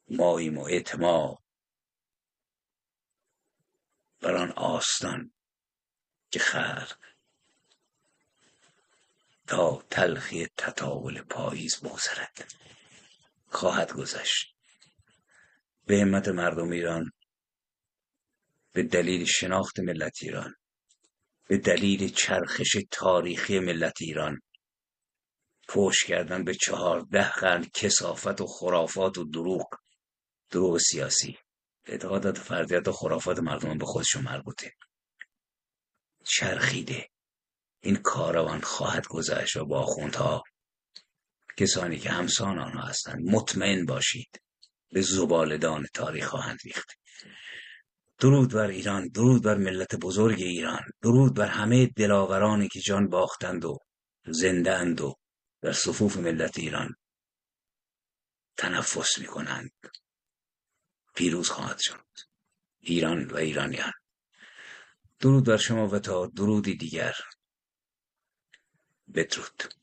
ماییم و اعتماد بر آن آستان که خلق تا تلخی تطاول پاییز بگذرد خواهد گذشت. به همت مردم ایران، به دلیل شناخت ملت ایران، به دلیل چرخش تاریخی ملت ایران، پشت کردن به 14 قرن کثافت و خرافات و دروغ سیاسی، اعتقادات فردیت و خرافات مردم به خودشون مربوطه، چرخیده. این کاروان خواهد گذشت و با آخوندها، کسانی که همسان آنها هستند، مطمئن باشید به زباله‌دان تاریخ خواهند ریخت. درود بر ایران، درود بر ملت بزرگ ایران، درود بر همه دلاورانی که جان باختند و زنده اند و در صفوف ملت ایران تنفس می‌کنند. پیروز خواهد شد ایران و ایرانیان. درود بر شما و تا درودی دیگر، بدرود.